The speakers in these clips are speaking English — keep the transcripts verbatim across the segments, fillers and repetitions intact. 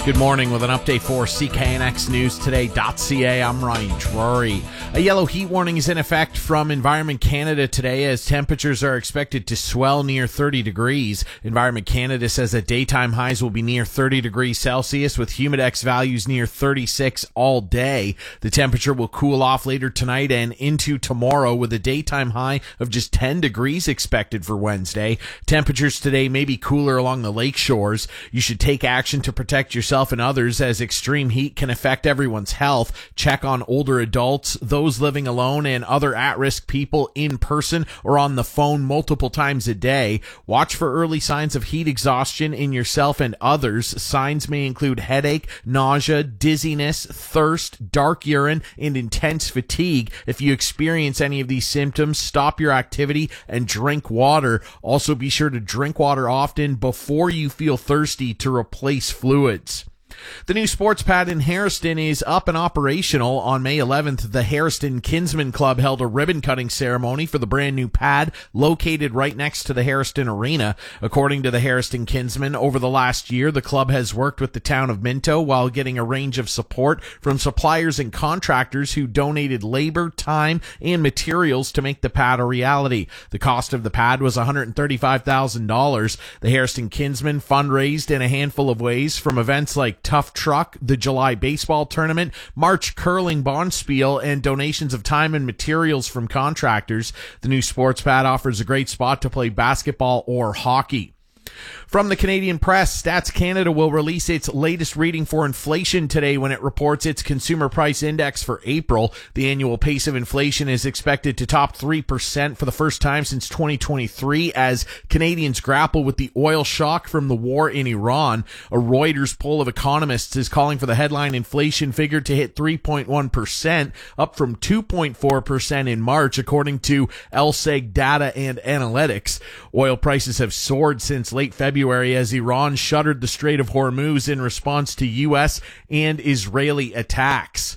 Good morning with an update for C K N X News Today.ca. I'm Ryan Drury. A yellow heat warning is in effect from Environment Canada today as temperatures are expected to swell near thirty degrees. Environment Canada says that daytime highs will be near thirty degrees Celsius with humidex values near thirty-six all day. The temperature will cool off later tonight and into tomorrow with a daytime high of just ten degrees expected for Wednesday. Temperatures today may be cooler along the lake shores. You should take action to protect yourself and others as extreme heat can affect everyone's health. Check on older adults, those living alone, and other at-risk people in person or on the phone multiple times a day. Watch for early signs of heat exhaustion in yourself and others. Signs may include headache, nausea, dizziness, thirst, dark urine, and intense fatigue. If you experience any of these symptoms, stop your activity and drink water. Also, be sure to drink water often before you feel thirsty to replace fluids. The new sports pad in Harriston is up and operational. On May eleventh, the Harriston Kinsmen Club held a ribbon-cutting ceremony for the brand new pad located right next to the Harriston Arena. According to the Harriston Kinsmen, over the last year, the club has worked with the town of Minto while getting a range of support from suppliers and contractors who donated labor, time, and materials to make the pad a reality. The cost of the pad was one hundred thirty-five thousand dollars. The Harriston Kinsmen fundraised in a handful of ways, from events like Tough Truck, the July baseball tournament, March curling bonspiel, and donations of time and materials from contractors. The new sports pad offers a great spot to play basketball or hockey. From the Canadian press, Stats Canada will release its latest reading for inflation today when it reports its consumer price index for April. The annual pace of inflation is expected to top three percent for the first time since twenty twenty-three as Canadians grapple with the oil shock from the war in Iran. A Reuters poll of economists is calling for the headline inflation figure to hit three point one percent, up from two point four percent in March, according to L S E G Data and Analytics. Oil prices have soared since late February as Iran shuttered the Strait of Hormuz in response to U S and Israeli attacks.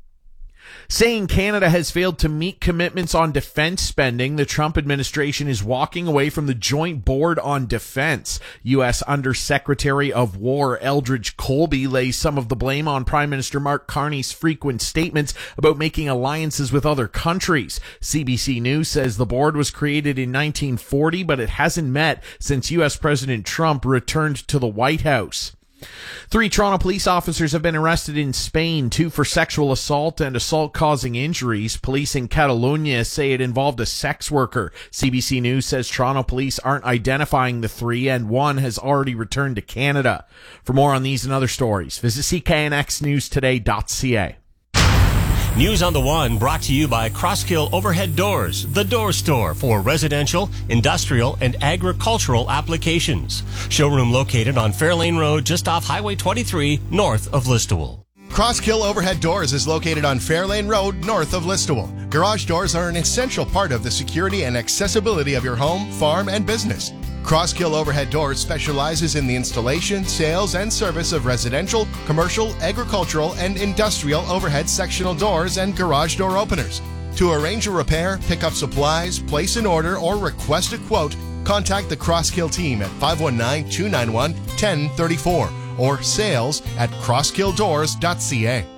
Saying Canada has failed to meet commitments on defense spending, the Trump administration is walking away from the Joint Board on Defense. U S Undersecretary of War Eldridge Colby lays some of the blame on Prime Minister Mark Carney's frequent statements about making alliances with other countries. C B C News says the board was created in nineteen forty, but it hasn't met since U S President Trump returned to the White House. Three Toronto police officers have been arrested in Spain, two for sexual assault and assault causing injuries. Police in Catalonia say it involved a sex worker. C B C News says Toronto police aren't identifying the three and one has already returned to Canada. For more on these and other stories, visit C K N X News Today.ca. News on the One brought to you by Crosskill Overhead Doors, the door store for residential, industrial, and agricultural applications. Showroom located on Fairlane Road just off Highway twenty-three, north of Listowel. Crosskill Overhead Doors is located on Fairlane Road, north of Listowel. Garage doors are an essential part of the security and accessibility of your home, farm, and business. Crosskill Overhead Doors specializes in the installation, sales, and service of residential, commercial, agricultural, and industrial overhead sectional doors and garage door openers. To arrange a repair, pick up supplies, place an order, or request a quote, contact the Crosskill team at five one nine, two nine one, one zero three four or sales at crosskill doors dot c a.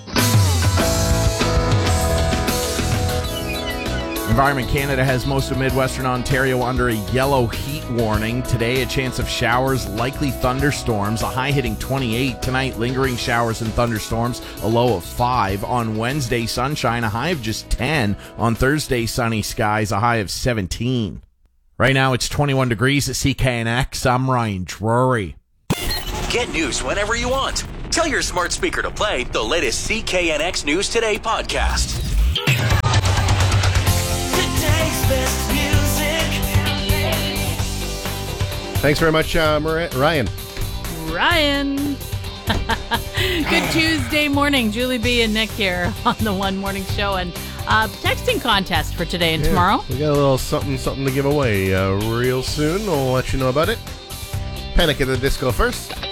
Environment Canada has most of Midwestern Ontario under a yellow heat warning. Today, a chance of showers, likely thunderstorms, a high hitting twenty-eight. Tonight, lingering showers and thunderstorms, a low of five. On Wednesday, sunshine, a high of just ten. On Thursday, sunny skies, a high of seventeen. Right now, it's twenty-one degrees at C K N X. I'm Ryan Drury. Get news whenever you want. Tell your smart speaker to play the latest C K N X News Today podcast. Thanks very much, uh, Mar- Ryan. Ryan. Good Tuesday morning. Julie B. and Nick here on the One Morning Show. And uh, texting contest for today and yeah, tomorrow. We got a little something something to give away uh, real soon. We'll let you know about it. Panic at the Disco first.